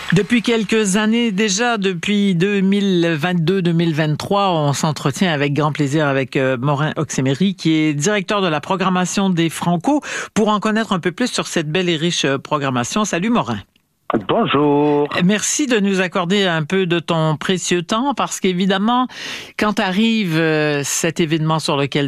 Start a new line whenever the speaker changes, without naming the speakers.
Depuis quelques années déjà, depuis 2022-2023, on s'entretient avec grand plaisir avec Morin Oxemery, qui est directeur de la programmation des Franco, pour en connaître un peu plus sur cette belle et riche programmation. Salut Morin.
Bonjour.
Merci de nous accorder un peu de ton précieux temps, parce qu'évidemment, quand arrive cet événement sur lequel